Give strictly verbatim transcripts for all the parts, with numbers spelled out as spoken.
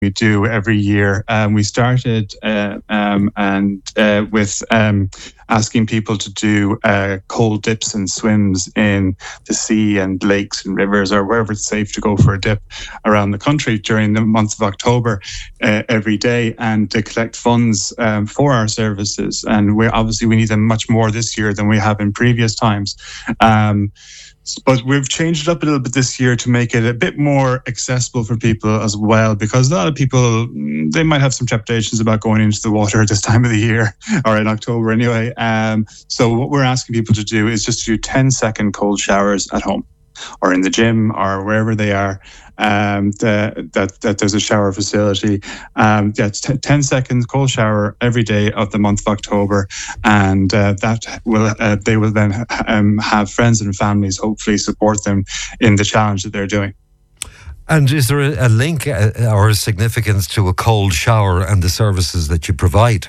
we do every year. Um, we started uh, um, and uh, with um, asking people to do uh, cold dips and swims in the sea and lakes and rivers or wherever it's safe to go for a dip around the country during the month of October uh, every day, and to collect funds um, for our services. And we obviously we need them much more this year than we have in previous times. Um, But we've changed it up a little bit this year to make it a bit more accessible for people as well, because a lot of people, they might have some trepidations about going into the water at this time of the year, or in October anyway. Um, so what we're asking people to do is just to do ten second cold showers at home or in the gym or wherever they are. Um, the, that that there's a shower facility. Um, that's t- ten seconds cold shower every day of the month of October, and uh, that will uh, they will then um, have friends and families hopefully support them in the challenge that they're doing. And is there a, a link or a significance to a cold shower and the services that you provide?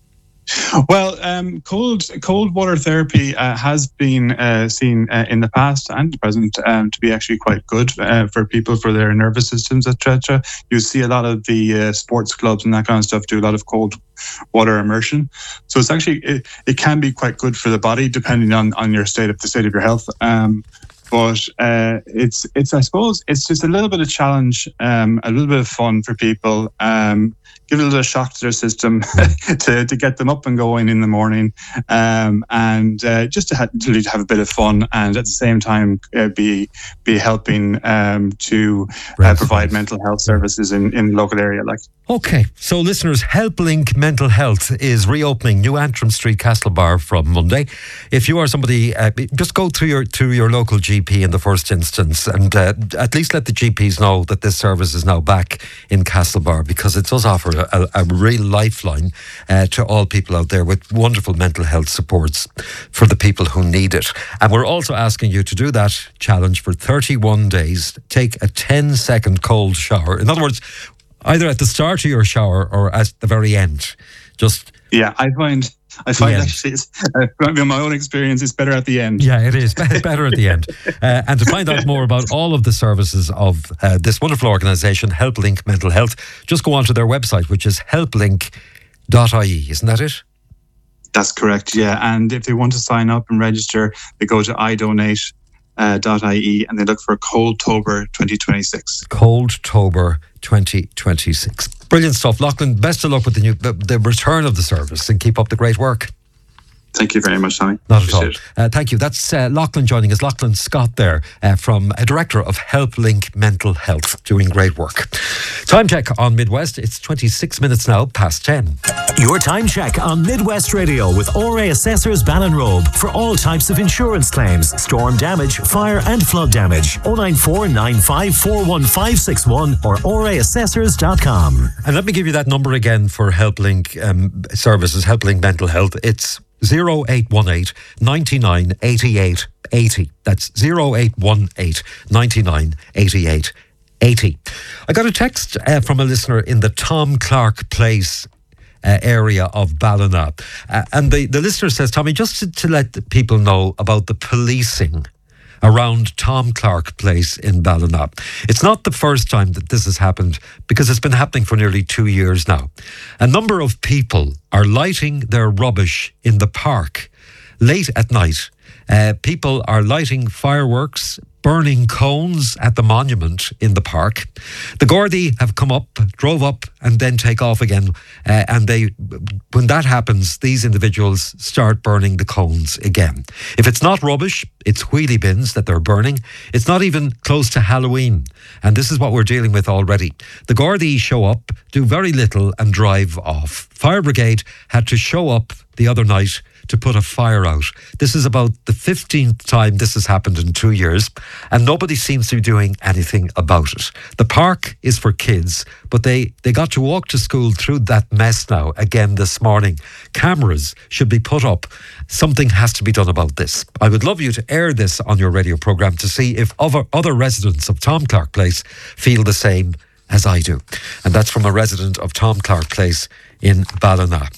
Well, um, cold cold water therapy uh, has been uh, seen uh, in the past and present um, to be actually quite good uh, for people, for their nervous systems, et cetera. You see a lot of the uh, sports clubs and that kind of stuff do a lot of cold water immersion. So it's actually it, it can be quite good for the body, depending on, on your state of the state of your health. Um, But uh, it's it's I suppose it's just a little bit of challenge, um, a little bit of fun for people. Um, give it a little shock to their system to to get them up and going in the morning, um, and uh, just to have, to have a bit of fun, and at the same time uh, be be helping um, to uh, provide mental health services in in the local area. Like okay, so listeners, HelpLink Mental Health is reopening New Antrim Street, Castlebar from Monday. If you are somebody, uh, just go to your to your local G P in the first instance, and uh, at least let the G Ps know that this service is now back in Castlebar, because it does offer a, a real lifeline uh, to all people out there with wonderful mental health supports for the people who need it. And we're also asking you to do that challenge for thirty-one days. Take a ten second cold shower. In other words, either at the start of your shower or at the very end. Just yeah, I find. I find actually, it's, uh, in my own experience, it's better at the end. Yeah, it is better at the end. Uh, and to find out more about all of the services of uh, this wonderful organisation, HelpLink Mental Health, just go onto their website, which is help link dot I E. Isn't that it? That's correct, yeah. And if they want to sign up and register, they go to i donate dot I E and they look for Coldtober twenty twenty-six. Coldtober twenty twenty-six. Brilliant stuff. Lachlan, best of luck with the new the, the return of the service, and keep up the great work. Thank you very much, Tommy. Not at all. Uh, thank you. That's uh, Lachlan joining us. Lachlan Scott there, uh, from a director of HelpLink Mental Health, doing great work. Time check on Midwest. It's twenty-six minutes now past ten. Your time check on Midwest Radio with O R A Assessors Ballinrobe for all types of insurance claims, storm damage, fire and flood damage. oh nine four nine five four one five six one or O R A assessors dot com. And let me give you that number again for HelpLink um, services, HelpLink Mental Health. It's zero eight one eight, nine nine, eight eight eight zero. That's zero eight one eight, nine nine, eight eight eight zero. I got a text uh, from a listener in the Tom Clark Place uh, area of Ballina. Uh, and the, the listener says, Tommy, just to, to let the people know about the policing around Tom Clark Place in Ballina. It's not the first time that this has happened, because it's been happening for nearly two years now. A number of people are lighting their rubbish in the park late at night. Uh, people are lighting fireworks, burning cones at the monument in the park. The Gardaí have come up, drove up, and then take off again. Uh, and they, when that happens, these individuals start burning the cones again. If it's not rubbish, it's wheelie bins that they're burning. It's not even close to Halloween. And this is what we're dealing with already. The Gardaí show up, do very little, and drive off. Fire brigade had to show up the other night to put a fire out. This is about the fifteenth time this has happened in two years, and nobody seems to be doing anything about it. The park is for kids, but they, they got to walk to school through that mess now again this morning. Cameras should be put up. Something has to be done about this. I would love you to air this on your radio programme to see if other, other residents of Tom Clark Place feel the same as I do. And that's from a resident of Tom Clark Place in Ballina.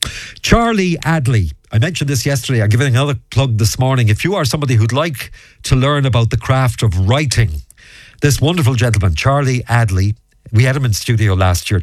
Charlie Adley. I mentioned this yesterday. I'm giving another plug this morning. If you are somebody who'd like to learn about the craft of writing, this wonderful gentleman, Charlie Adley, we had him in studio last year